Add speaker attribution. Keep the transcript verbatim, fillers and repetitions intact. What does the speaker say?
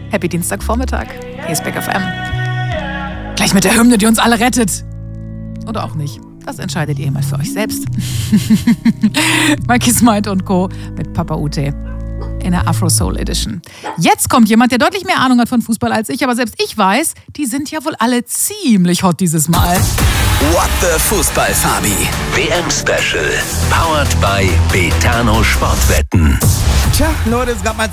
Speaker 1: Happy Dienstagvormittag. Hier ist Big F M. Gleich mit der Hymne, die uns alle rettet. Oder auch nicht. Das entscheidet ihr mal für euch selbst. Mikey Smite und Co. mit Papa Ute in der Afro Soul Edition. Jetzt kommt jemand, der deutlich mehr Ahnung hat von Fußball als ich, aber selbst ich weiß, die sind ja wohl alle ziemlich hot dieses Mal.
Speaker 2: What the Fußball, Fabi? W M-Special. Powered by Betano Sportwetten.
Speaker 3: Tja, Leute, es gab mal